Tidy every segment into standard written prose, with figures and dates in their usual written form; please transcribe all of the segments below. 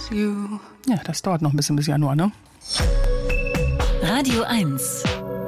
you. Ja, das dauert noch ein bisschen bis Januar, ne? Radio 1.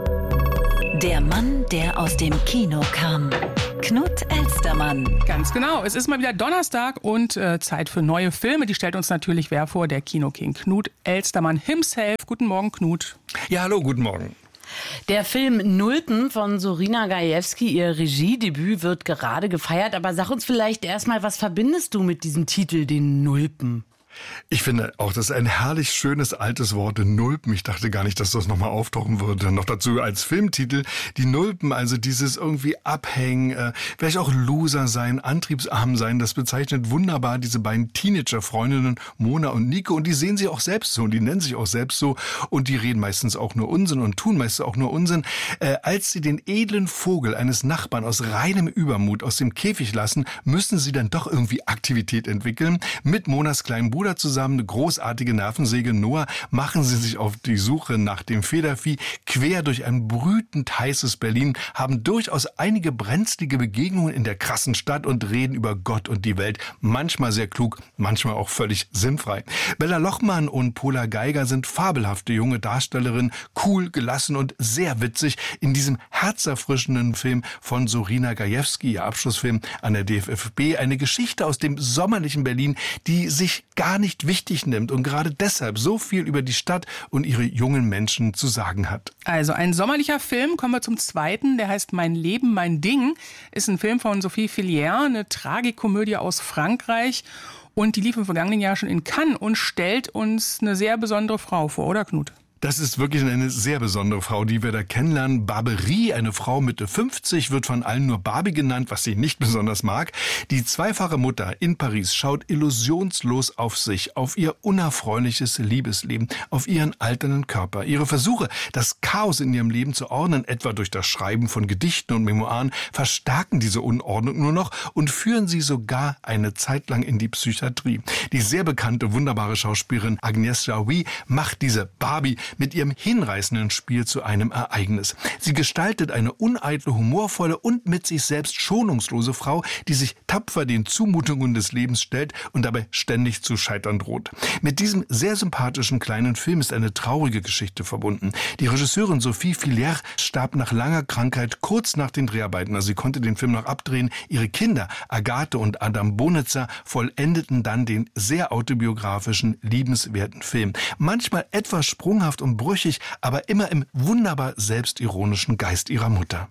Der Mann, der aus dem Kino kam. Knut Elstermann. Ganz genau. Es ist mal wieder Donnerstag und Zeit für neue Filme. Die stellt uns natürlich wer vor? Der Kinoking Knut Elstermann himself. Guten Morgen, Knut. Ja, hallo, guten Morgen. Der Film Nulpen von Sorina Gajewski, ihr Regiedebüt, wird gerade gefeiert. Aber sag uns vielleicht erstmal, was verbindest du mit diesem Titel, den Nulpen? Ich finde auch, das ist ein herrlich schönes altes Wort, Nulpen. Ich dachte gar nicht, dass das nochmal auftauchen würde. Noch dazu als Filmtitel. Die Nulpen, also dieses irgendwie Abhängen, vielleicht auch Loser sein, antriebsarm sein, das bezeichnet wunderbar diese beiden Teenager-Freundinnen Mona und Nico. Und die sehen sich auch selbst so und die nennen sich auch selbst so. Und die reden meistens auch nur Unsinn und tun meistens auch nur Unsinn. Als sie den edlen Vogel eines Nachbarn aus reinem Übermut aus dem Käfig lassen, müssen sie dann doch irgendwie Aktivität entwickeln. Mit Monas kleinen Bruder zusammen, eine großartige Nervensäge Noah, machen sie sich auf die Suche nach dem Federvieh quer durch ein brütend heißes Berlin, haben durchaus einige brenzlige Begegnungen in der krassen Stadt und reden über Gott und die Welt. Manchmal sehr klug, manchmal auch völlig sinnfrei. Bella Lochmann und Pola Geiger sind fabelhafte junge Darstellerinnen, cool, gelassen und sehr witzig in diesem herzerfrischenden Film von Sorina Gajewski, ihr Abschlussfilm an der DFFB. Eine Geschichte aus dem sommerlichen Berlin, die sich gar nicht wichtig nimmt und gerade deshalb so viel über die Stadt und ihre jungen Menschen zu sagen hat. Also ein sommerlicher Film, kommen wir zum zweiten, der heißt Mein Leben, mein Ding, ist ein Film von Sophie Fillière, eine Tragikomödie aus Frankreich und die lief im vergangenen Jahr schon in Cannes und stellt uns eine sehr besondere Frau vor, oder Knut? Das ist wirklich eine sehr besondere Frau, die wir da kennenlernen. Barberie, eine Frau Mitte 50, wird von allen nur Barbie genannt, was sie nicht besonders mag. Die zweifache Mutter in Paris schaut illusionslos auf sich, auf ihr unerfreuliches Liebesleben, auf ihren alternden Körper. Ihre Versuche, das Chaos in ihrem Leben zu ordnen, etwa durch das Schreiben von Gedichten und Memoiren, verstärken diese Unordnung nur noch und führen sie sogar eine Zeit lang in die Psychiatrie. Die sehr bekannte, wunderbare Schauspielerin Agnès Jaoui macht diese Barbie mit ihrem hinreißenden Spiel zu einem Ereignis. Sie gestaltet eine uneitle, humorvolle und mit sich selbst schonungslose Frau, die sich tapfer den Zumutungen des Lebens stellt und dabei ständig zu scheitern droht. Mit diesem sehr sympathischen kleinen Film ist eine traurige Geschichte verbunden. Die Regisseurin Sophie Fillière starb nach langer Krankheit kurz nach den Dreharbeiten. Also sie konnte den Film noch abdrehen. Ihre Kinder, Agathe und Adam Bonitzer, vollendeten dann den sehr autobiografischen, liebenswerten Film. Manchmal etwas sprunghaft und brüchig, aber immer im wunderbar selbstironischen Geist ihrer Mutter.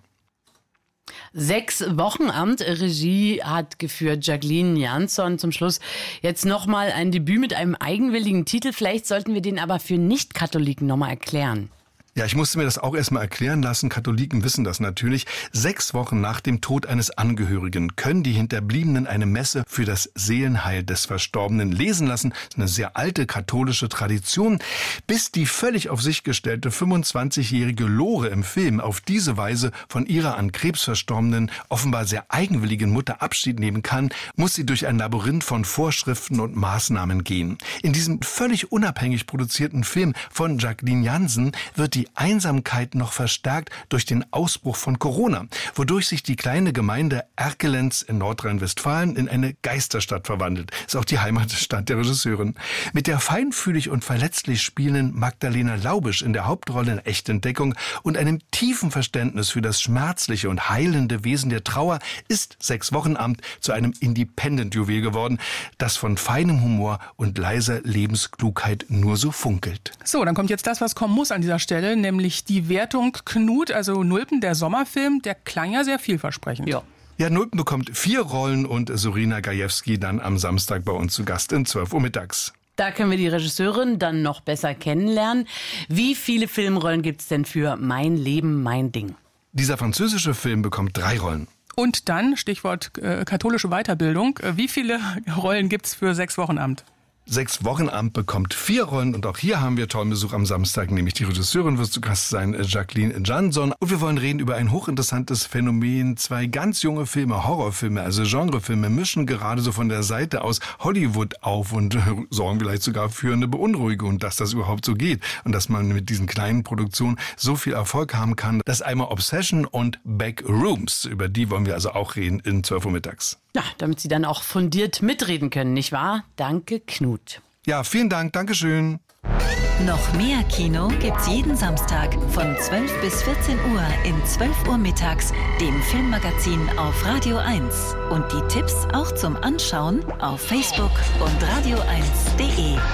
6 Wochenamt, Regie hat geführt Jacqueline Jansson. Zum Schluss jetzt nochmal ein Debüt mit einem eigenwilligen Titel. Vielleicht sollten wir den aber für Nicht-Katholiken nochmal erklären. Ja, ich musste mir das auch erstmal erklären lassen. Katholiken wissen das natürlich. 6 Wochen nach dem Tod eines Angehörigen können die Hinterbliebenen eine Messe für das Seelenheil des Verstorbenen lesen lassen. Das ist eine sehr alte katholische Tradition. Bis die völlig auf sich gestellte 25-jährige Lore im Film auf diese Weise von ihrer an Krebs verstorbenen, offenbar sehr eigenwilligen Mutter Abschied nehmen kann, muss sie durch ein Labyrinth von Vorschriften und Maßnahmen gehen. In diesem völlig unabhängig produzierten Film von Jacqueline Jansen wird die Einsamkeit noch verstärkt durch den Ausbruch von Corona, wodurch sich die kleine Gemeinde Erkelenz in Nordrhein-Westfalen in eine Geisterstadt verwandelt. Ist auch die Heimatstadt der Regisseurin. Mit der feinfühlig und verletzlich spielenden Magdalena Laubisch in der Hauptrolle eine echte Entdeckung und einem tiefen Verständnis für das schmerzliche und heilende Wesen der Trauer ist 6 Wochenamt zu einem Independent-Juwel geworden, das von feinem Humor und leiser Lebensklugheit nur so funkelt. So, dann kommt jetzt das, was kommen muss an dieser Stelle, nämlich die Wertung Knut, also Nulpen, der Sommerfilm, der klang ja sehr vielversprechend. Ja, Nulpen bekommt 4 Rollen und Sorina Gajewski dann am Samstag bei uns zu Gast um 12 Uhr mittags. Da können wir die Regisseurin dann noch besser kennenlernen. Wie viele Filmrollen gibt es denn für Mein Leben, mein Ding? Dieser französische Film bekommt 3 Rollen. Und dann, Stichwort katholische Weiterbildung, wie viele Rollen gibt es für 6 Wochenamt? 6 Wochenamt bekommt 4 Rollen und auch hier haben wir tollen Besuch am Samstag, nämlich die Regisseurin wird zu Gast sein, Jacqueline Jansson. Und wir wollen reden über ein hochinteressantes Phänomen. 2 ganz junge Filme, Horrorfilme, also Genrefilme, mischen gerade so von der Seite aus Hollywood auf und sorgen vielleicht sogar für eine Beunruhigung, dass das überhaupt so geht und dass man mit diesen kleinen Produktionen so viel Erfolg haben kann. Das ist einmal Obsession und Backrooms, über die wollen wir also auch reden in 12 Uhr mittags. Ja, damit Sie dann auch fundiert mitreden können, nicht wahr? Danke, Knut. Ja, vielen Dank, Dankeschön. Noch mehr Kino gibt's jeden Samstag von 12 bis 14 Uhr in 12 Uhr mittags, dem Filmmagazin auf Radio 1. Und die Tipps auch zum Anschauen auf Facebook und radio1.de.